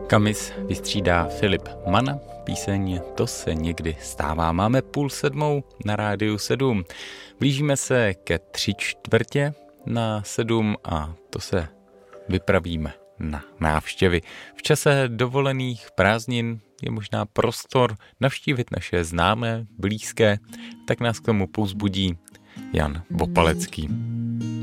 Kamis vystřídá Filip Mann, píseň To se někdy stává. Máme 6:30 na Rádiu 7. Blížíme se ke 6:45 a to se vypravíme na návštěvy. V čase dovolených prázdnin je možná prostor navštívit naše známé, blízké, tak nás k tomu povzbudí Jan Vopalecký.